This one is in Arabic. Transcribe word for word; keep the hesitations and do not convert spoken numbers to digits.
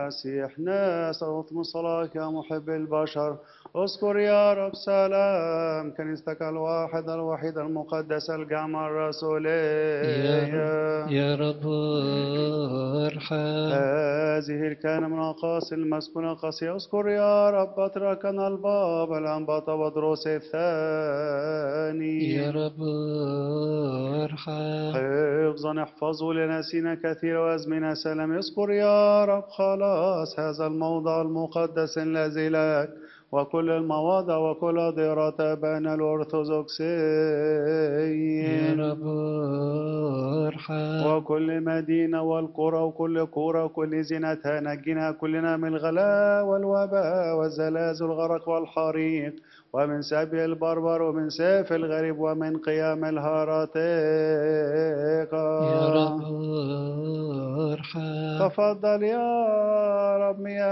المسيح نسأل من صلاك يا محب البشر. اذكر يا رب سلام كنيستك الواحد الوحيد المقدس الجامع يا رب الرسولية. يا رب ارحم. هذه الكان من أقاصي المسكونة قاسية. اذكر يا رب بطركنا البابا الأنبا بطرس الثاني. يا رب ارحم. حفظا احفظوا لناسينا كثير وازمنا سلام. اذكر يا رب خلاص هذا الموضع المقدس الذي لك وكل المواضع وكل ديرة بين يا الأرثوذكسيين رب ارحم. وكل مدينة والقرى وكل قرى وكل زينة نجنا كلنا من الغلاء والوباء والزلازل والغرق والحريق ومن سبي البربر ومن سيف الغريب ومن قيام الهرطقة. يا رب ارحم. تفضل يا